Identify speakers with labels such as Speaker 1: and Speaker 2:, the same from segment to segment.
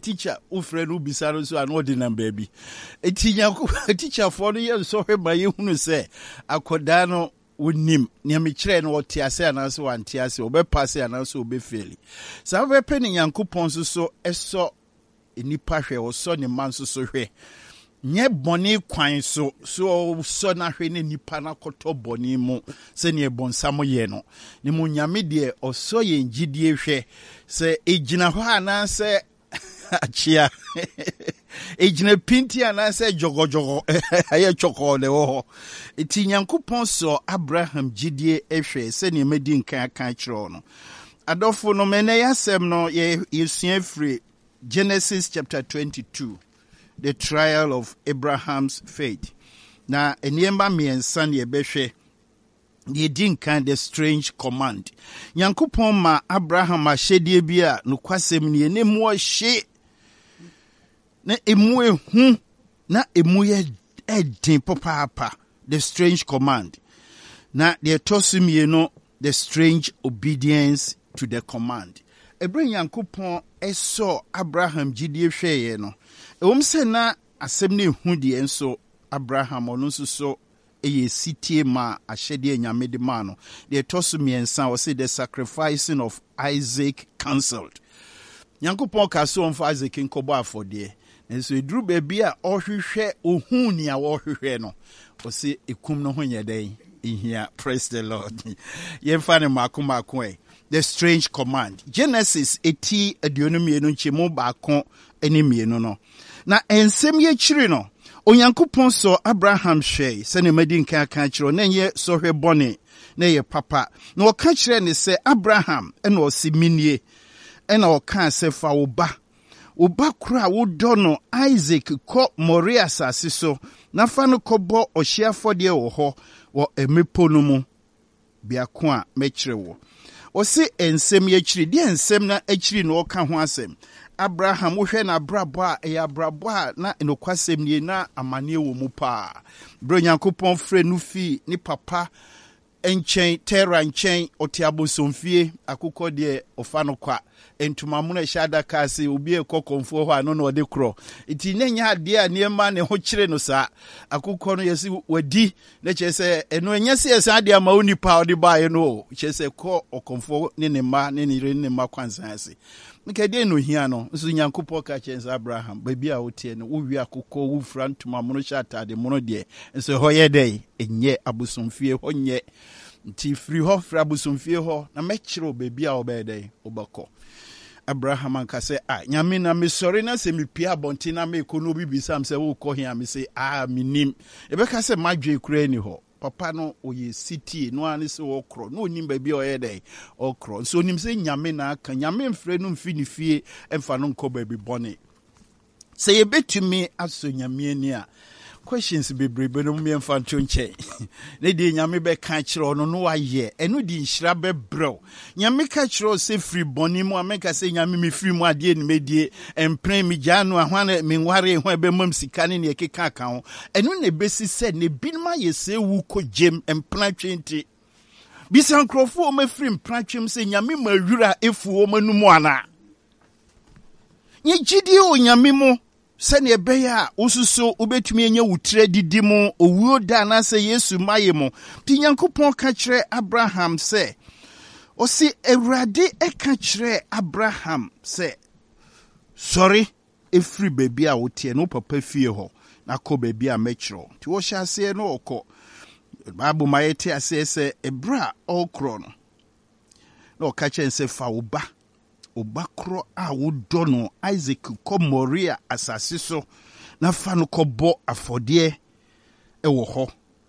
Speaker 1: teacher ufre no bisaro so an ordinary baby eti nyanko teacher for no ye so hwe ma ye hunu se akoda no wonim ne me kire no wote ase anaso wante ase obepasse anaso obefeli sa bepe ne Nyankopon so eso enipa hwe oso ne man so hwe nye boni kwan so na hwe ne nipa na koto boni mu se ne bonsam ye no ne mu nyame de oso ye ngidie hwe se ejina ho ana se achia ejina pinti ana se jogojogo aye choko le ho eti Nyankopon so Abraham gidie ehwe se ne medi nkan kan kiro no adofo no mena yasem no ye free Genesis chapter 22, the trial of Abraham's faith. Na eniemba miensa ne ebehwe ye din kan the strange command. Nyankopon ma Abraham ahyedie bi a no kwasem ne enemu hye na emu ehu na emu ye edin papa the strange command. Na the tosumie no the strange obedience to the command. Ebre Nyankopon eso Abraham gidie hweye no ewom na asem ne hu de enso Abraham ono so eye sitie ma ahyede nyame de ma no de toso miensa o say the sacrificing of Isaac cancelled. Nyankopon ka so on for Isaac nkobo afode enso eduru ba bia ohwehwe ohun ni a wo hwehwe no o say ekum no ho nyeden ihia. Praise the Lord. Yemfa ne makomako the strange command. Genesis 80 aduonomienu nchemu baako ene mienu no. Na ensem ye chiri no. Onyankopon so Abraham hwe se ne madi nkan kan chiro na ye so hwe bone na ye papa. Na o ka chire ne se Abraham ena o si minie ena o ka se fa wo ba kura wo do no Isaac ko Moria asase so na fa no kobo ohia fode wo ho wo emepo no mu biako a mechire wo. O se ensem ye chiri di ensem na achiri no ka ho asem. Abraham wohwe na brabo a e abrabo a na enokwasem nie na amane wo mu pa. Bro Nyankopon frɛ no fi ni papa enchen Terra nchen otiabosomfie akukọ de ofa no kwa entuma mu na hyada ka se obi ekokomfo ho ano na ode kro iti nenya ade a niema ne ho kire no sa akukọ no yesi wadi na chese eno enya se esa ade ama onipa ode baaye no chese ko okomfo ne ma ne ne ma kwansan ase nkede no hia no nso Nyankopon ka chense Abraham baby a wotie no wo wi akukọ wo fra ntuma mu no hyata de mu no de nso ho ye dai enye abosomfie ho nye nti free ho fra abosomfie ho na mekiro baby a obede obako. Abraham anka say nyame na me sori na se me pia bonti na me ko no bibisam se wo ko hia me say minim ebeka se madwe kura ni ho papa no oye city no ani se wo kro no onim baby oyede okro so onim se nyame na aka nyame mfre no mfini fie emfa no nko baby bone se ye betumi aso nyame ni a questions bebrebe no me mfa nto nche ne di nyame be ka kire no no aye eno di nhira be brew nyame ka kire se free boni mu ameka se nyame me free mu ade ni medie empren mi janu ahwane me nware ho be mam sika ne ne keka ka ho eno ne besi se ne binma yese wu ko jem emplan twenti bisan krofo o me free emplan twem se nyame ma wura efu o manumu ana nye gidi o nyame mu sene ebeya ususo ubetumi enye wutre didimu owuo da na se Yesu maye mu ti Nyankopon ka kire Abraham se o si Ewurade ka kire Abraham se sorry efri baby a wotie no papa fie ho na ko baby a mechiro ti wo hya se no okọ Bible mayete ase se ebra okro no na o ka kire se fa wo ba obakro a wodo no Isaac ko Moria asase so na fa no kobo afode wo ho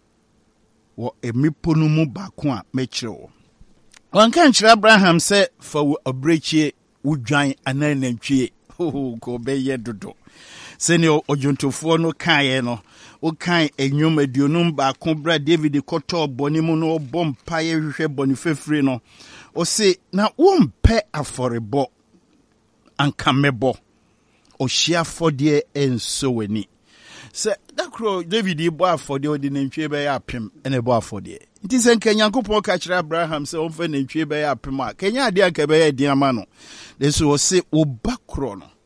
Speaker 1: wo emipo no mu baako a mekire wo wanka nkire Abraham se fa wo abrechie wudwan ananantwie ko beye dodo se ne ojontofo no kae no o kan enyom aduonum baako bra David koto boni mu no bompa ye hwehwe boni fefre no o se na wompe aforebo ankamebo o hia fode enso weni se dakro David ibo afode odi nantwie be ya apem ene bo afode nti se nka Nyankopon ka kire Abraham se onfa nantwie be ya apem a kenya ade anka be ya di ama no leso o se wo bakro no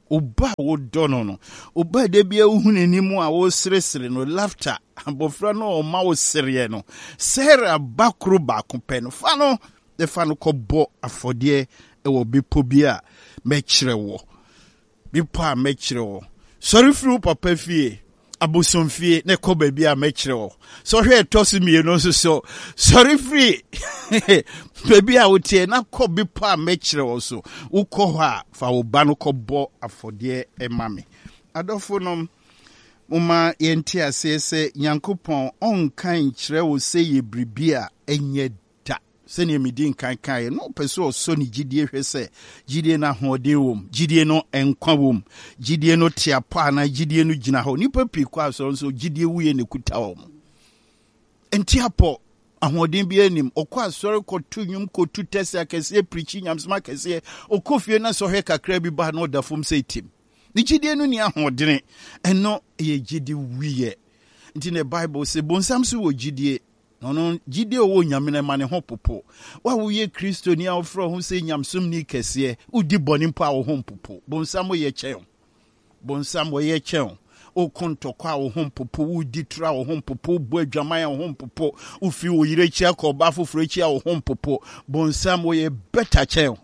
Speaker 1: Oba wo dono no. Oba de bia wo hunanimu a wo seresere no laughter. Abofra no o ma wo sere no. Sarah bakru ba kompe no. Fa no de fa no kɔbɔ afɔdeɛ ɛwɔ bipo bia mɛkyerɛ wo. Bipo a mɛkyerɛ wo. Sorry fru papa fie. Abosom fie ne kɔ baabi a mɛkyerɛ wo. So hwɛ ɛtɔ mienu nso so. Sorry free. Baabi a wotie na kɔ bipo a mɛkyerɛ wo so. Wokɔ hɔ a fa wo ba no kɔbɔ afɔdeɛ ɛma me. Adɔfo no moma yɛnti ase sɛ Nyankopɔn ɔnkan kyerɛ wo sɛ yɛ biribi a ɛnyɛ da. Sɛ ne medi nkan kan no pɛ so ɔsɔ ne gyidie hwɛ sɛ gyidie no ahoɔden wom, gyidie no ɛnkwa wom, gyidie no teapɔ ana gyidie no gyina hɔ. Nipa pii kɔ asɔre nso gyidie wuye ne kuta wɔ mo. Enti apɔ ahoɔden bi anim ɔkɔ asɔre kɔto nnwom kɔtu tɛsɛ akɛseɛ pirikyi nyamsoma akɛseɛ ɔkɔ fie na sɔhwɛ kakra bi ba na ɔda fam sɛ tim. Ne gyidie no ni ahoɔden ɛno ɛyɛ gyidie wuye. Nti ne Bible sɛ bonsam so wɔ gyidie no gyidie wo nyame na ma ne ho popo. Wa wo ye Kristo ni a wofrɔ ho sɛ nyamsom ni kɛseɛ udi bɔne mpa wo ho popo. Bonsam yɛ kyɛn. Bonsam yɛ kyɛn. O kontokwa wo ho popo, udi tra wo ho popo, bo adwaman wo ho popo, ufi wo yire chia ko ba foforo chia wo ho popo. Bonsam yɛ better kyɛn.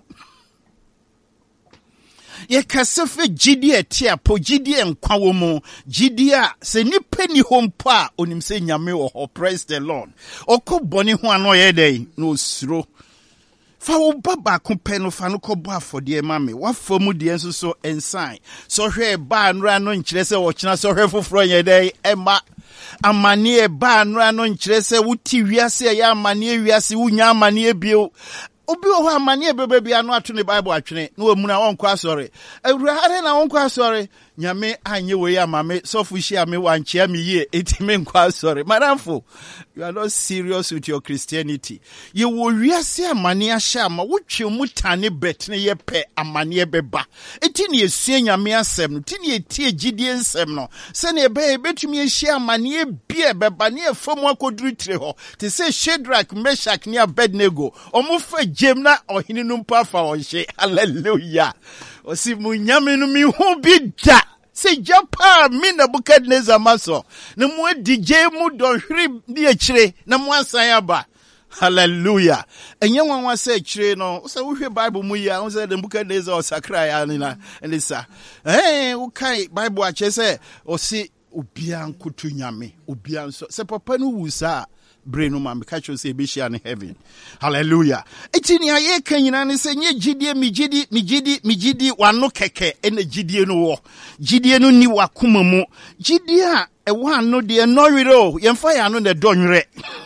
Speaker 1: Ye kasefe gyidie tia po gyidie nkwa wo mu gyidie a se nipa ni ho mpo a onim se nyame wo ho. Praise the Lord. Okoboni ho ano ye dey no osuro fa wo baba ko pɛ no fa no kɔbɔ afɔdeɛ ma me wa fa mu deɛ nso so ensign so hwɛ ba nra no nkyerɛ sɛ wɔkyena so hwɛ foforo yɛ dey ɛma amane ba nra no nkyerɛ sɛ wuti wiase ya amane wiase wunya amane bio. Obi wo amane bebe bia no ato ne Bible atwene na wo mu na wonkɔ asɔre awurade na wonkɔ asɔre nyame anye wo ya mame sɔfo hia me wankyea me yie etime nkɔ asɔre. Madamfo, you are not serious with your Christianity. Ye wo wiase amane ahya ma wotwe mu tane betne ye pɛ amane beba eti ne esue nyame asɛm no ti ne etie gyidie nsɛm no sɛ ne be betumi ehia amane bia beba ne efam akoduru tire hɔ te sɛ Shadrach, Meshach ne Abednego ɔmo fa gem na ɔhene no mpa fa ɔhye. Hallelujah. Osi mu nyame no mi ho bi da se japa mi Nebukadnezar maso na mu adije mu dɔhwere ne akyire na mu asan aba. Hallelujah. Enye wanwa se akyire no so wo hwɛ Bible mu ya wo se Nebukadnezar osakra ya ni na elisa wo kai Bible akyɛ sɛ osi obia nkoto nyame obia nso se papa no wusa brain ma me catch you say be share in heaven. Hallelujah. Eti ni aye kan nyina ne se nye gidie mi gidi wano keke ene gidie no wo gidie no ni wakoma mu gidie a ɛwa no de no wiro yemfa ya no ne donwere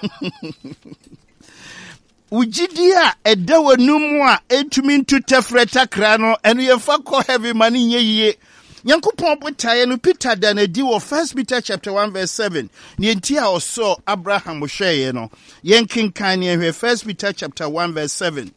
Speaker 1: ugidie a ɛda wanumu a etumi ntu tefreta kra no eno yemfa kɔ heaven ma ne nye yie. Nyankopɔn botae no Peter da na di wɔ 1 Peter chapter 1 verse 7. Ne enti a ɔsɔ Abraham hwɛe no. Yɛnkenkan ne hwɛ 1 Peter chapter 1 verse 7.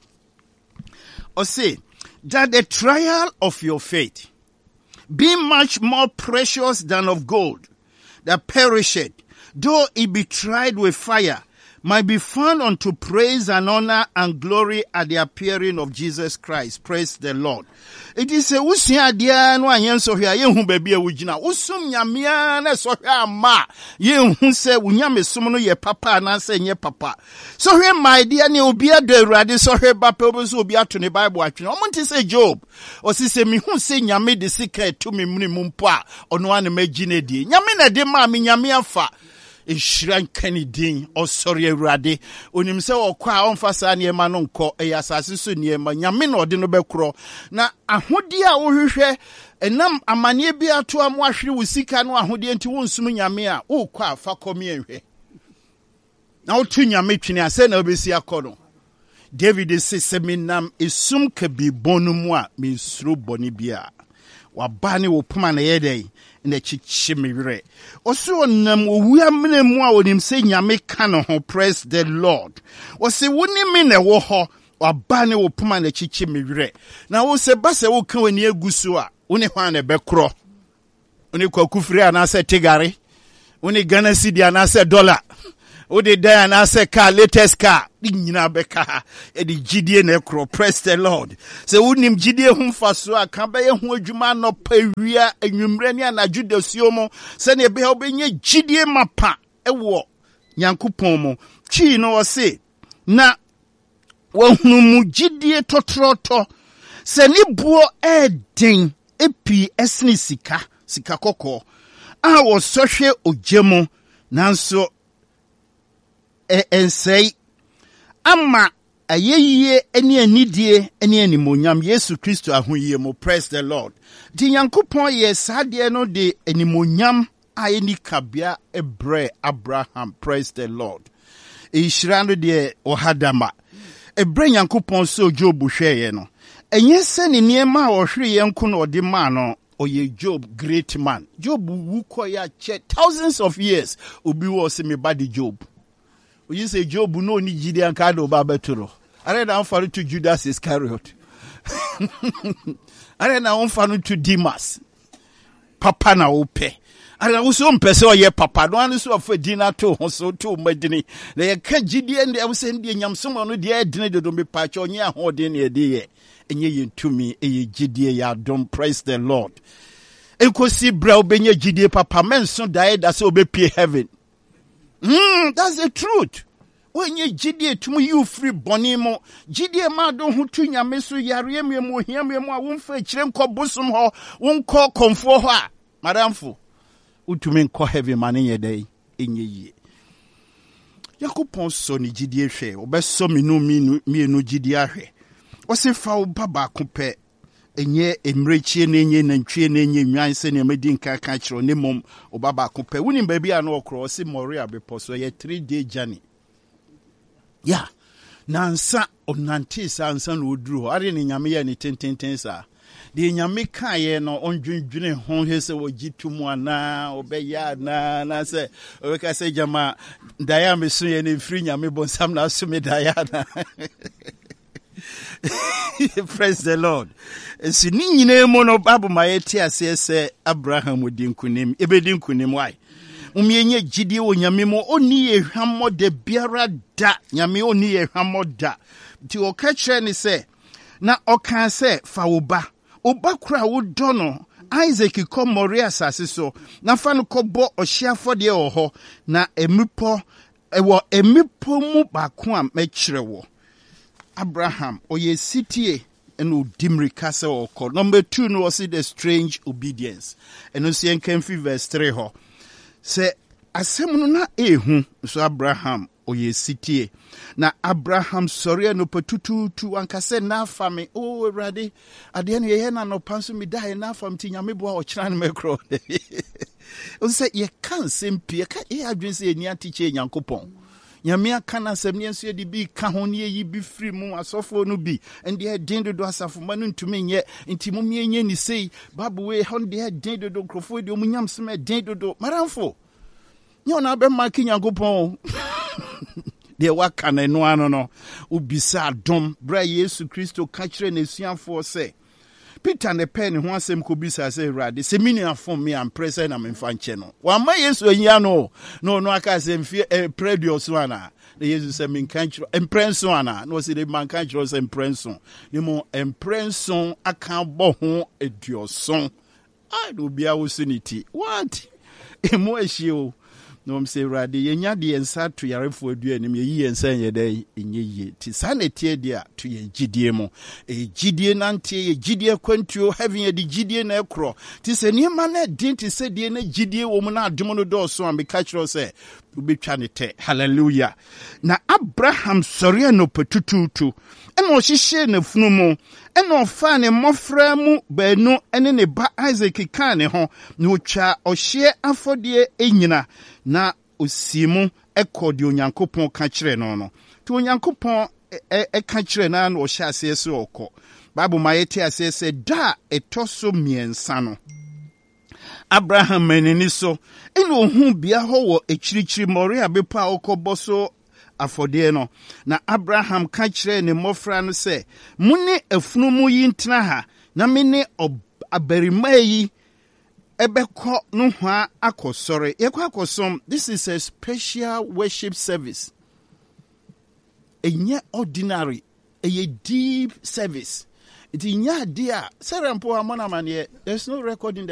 Speaker 1: Ɔse, that the trial of your faith, being much more precious than of gold, that perisheth, though it be tried with fire, might be found unto praise and honor and glory at the appearing of Jesus Christ. Praise the Lord. It is a wusia dia no anyen so hwea ye hu baabi a wugina wusum nyamea na so hwea ma ye hu se wunyame som no ye papa na se nye papa so hwea my dia ne obi ado awurade so hwea ba pe obi so obi ato ne Bible atwene o monte se Job o se me hu se nyame de sika to me mu mpo a ono ane magine die nyame na de ma me nyame afa Ishran Kennedy or sorry Radi unim se okwa onfasa niema no nkɔ ɛyɛ asase so niema nyame na ɔde no bɛkorɔ na ahodi a wohwehwɛ enam amane bi ato am wahwere wo sika no ahodi enti wonsum nyame a wokɔ afa kɔme enhwɛ na wotu nyame twene ase na obesi akɔ no David se seminam esum ka bi bonu mu a me suro bɔne bia wabane wo poma na yɛdɛn na chichi miwre oso nam owu amene mu a onim se nyame ka no ho. Praise the Lord. Wose woni me na wo ho wabane wo poma na chichi miwre na wo se ba se wo ka wani agusu a woni hwan na bekro woni kwakufiri ana se tigare woni Ghana cedi ana se dollar O de dan na say car latest car. Di nyina beka e di gidie na ekro praise the Lord. Se wonim gidie hu mfaso aka be ye hu adwuma no pawia anwumre ne anadwo dasuo mo se ne be ha obenye gidie mapa ewo Nyankopɔn mo. Chi no se na wahunu mu gidie totroto se ni buo eden epi esne sika kokɔ a wo sohwe ogyemo nanso ensei ama ayeye eni anidie eni animonyam Yesu Kristo ahoyie mo. Praise the Lord. Di Nyankopɔn ye sade no de animonyam ayeni kabia ebre Abraham. Praise the Lord. Ishirano de ohadama ebre Nyankopɔn so Job hweye no enye se ne niema a ohwe ye nko na ode ma no oye Job great man. Job wu koya che thousands of years obi wo se me body Job. You say Job no ni Gideon kado babeturo. Are na onfaru to Judas Iscariot. Are na onfaru to Demas. Papa na ope. Are na so mpese oye papa no anu so afa dina to so to madini. Na ye ka Gideon de we say ndie nyamsom no de adine de do me pa che onye ahode na de ye. Enye yentumi eye Gideon ya don. Praise the Lord. Enkosi bra obenye Gideon papa menso die da se obepie heaven. That's the truth. When you gidie to you free bonimo, gidie ma don hutu nyame so yare mu hiam a won fa kire nko bosom ho, won ko komfo ho a madamfo utumi nko heavy man ye dai enye yie. Yakopon so ni gidie hwe, obeso mienu gidie ahwe. O se fa wo baba ko pe enye emrechie na enye nantwie na enye nwan se na medi nka ka kiro ne mom obaba ko pe woni ba bia na okro se Moria beposo ye 3-day journey ya na nsa onante sa nsa na oduru are ne nyame ye ne tententen sa de nyame ka ye no ondwendwene ho he se wogitumu ana obeya na se obeka se jama daya meso ye ne free nyame bonsam na so me daya na Praise the Lord. Si ni nyine mo no Bible ma yeti ase se Abraham odi nkunim ebedi nkunim wai umienye gidie wo nyame mo oni ehwammo de biara da nyame oni ehwammo da ti o ka kire ni se na o kan se fa wo ba kura wo do no Isaac ko Moria asase so na fa no kɔbɔ ɔhyiafode wɔ hɔ na emipo mu baako a mɛkyerɛ wo Abraham oye sitie eno dimri kase oko. Number 2 no was the strange obedience. Eno si enkenfi verse 3 ho. Se asem no na ehu so Abraham oye sitie. Na Abraham sorry no petutu ankase na fami. Oh Awurade ade no ye na no panso mi dai na fam ti nyame bo a okira no mekro. O se ye kan sempi ka e adwen se eni atiche Nyankopɔn. Nyame aka na asɛm ne nso de bi ka ho ne yi bi firi mu asɔfo no bi ende den dodo asafo ma no ntumi nyɛ nti mu mienye ni sei babu we hon de den dodo krofo de mu nyam sem den dodo maramfo nyɛ na be ma ki Nyankopɔn de waka na no ano no obisa dom bra Yesu Kristo ka kire na suafo se Peter ne pen ho asɛm ko bisa se Awurade se mini afom me am present na memfa nche no wa ma Yesu anyia no aka asɛm fie predio so ana na Yesu se min kan kiro emprenso ana no se de man kan kiro se emprenso ni mo emprenso aka bɔ ho eduoson ai do bia wo suniti what emo ehie no mse Awurade yenya de ensa to yarefo aduanim yeyi ensa yedai enye ti sanete dia to ye gidie mo gidie nante ye gidie kwantuo having ye di gidie na ekro ti se niema na din ti se die na gidie wo mu na adom no do so am be catch se ubetwa ne te hallelujah na Abraham sɔre no petututu eno hihye na funu mu eno fa ne mofra mu baanu ene ne ba Isaac kan ne ho na otwa ɔhye afɔde enyina na osimu ekɔ de Onyankopɔn ka kyerɛ no to Onyankopɔn ka kyerɛ na na ɔhyɛ ase se ɔkɔ Bible ma yɛte ase se da ɛtɔ miɛnsa no Abraham manini so eno ohun bia hɔ wɔ ekyirikyiri Moria bepa ɔkɔbɔ so afɔde no na Abraham ka kyerɛ ne mmɔfra no sɛ mune afunu mu yi ntena ha na mene abarima yi ebeko no hwa akosore yekwa akosom. This is a special worship service. Enye ordinary, a deep service. It inya dia serampo amona manie. There's no record in the